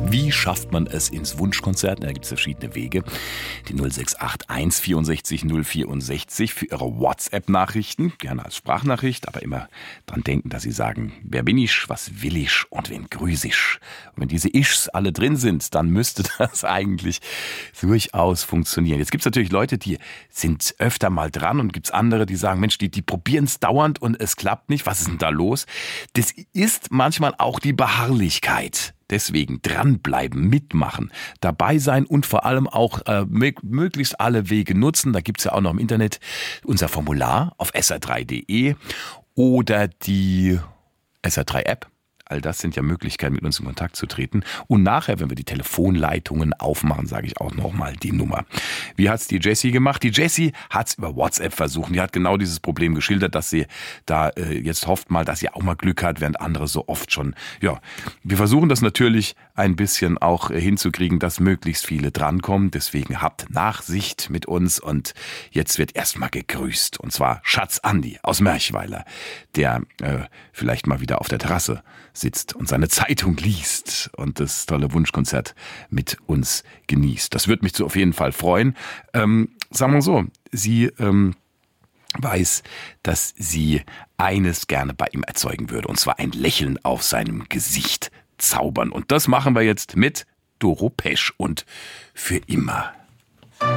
Wie schafft man es ins Wunschkonzert? Da gibt es verschiedene Wege. Die 0681 64 064 für Ihre WhatsApp-Nachrichten, gerne als Sprachnachricht, aber immer dran denken, dass Sie sagen, wer bin ich, was will ich und wen grüß ich. Und wenn diese Ischs alle drin sind, dann müsste das eigentlich durchaus funktionieren. Jetzt gibt es natürlich Leute, die sind öfter mal dran und gibt es andere, die sagen, Mensch, die probieren es dauernd und es klappt nicht. Was ist denn da los? Das ist manchmal auch die Beharrlichkeit. Deswegen dranbleiben, mitmachen, dabei sein und vor allem auch möglichst alle Wege nutzen. Da gibt's ja auch noch im Internet unser Formular auf sr3.de oder die SR3-App. All das sind ja Möglichkeiten, mit uns in Kontakt zu treten. Und nachher, wenn wir die Telefonleitungen aufmachen, sage ich auch nochmal die Nummer. Wie hat's die Jessie gemacht? Die Jessie hat's über WhatsApp versucht. Die hat genau dieses Problem geschildert, dass sie da jetzt hofft mal, dass sie auch mal Glück hat, während andere so oft schon. Ja, wir versuchen das natürlich ein bisschen auch hinzukriegen, dass möglichst viele drankommen. Deswegen habt Nachsicht mit uns. Und jetzt wird erstmal gegrüßt. Und zwar Schatz Andi aus Merchweiler, der vielleicht mal wieder auf der Terrasse sitzt und seine Zeitung liest und das tolle Wunschkonzert mit uns genießt. Das würde mich auf jeden Fall freuen. Sagen wir so, sie weiß, dass sie eines gerne bei ihm erzeugen würde, und zwar ein Lächeln auf seinem Gesicht zaubern. Und das machen wir jetzt mit Doro Pesch und Für immer.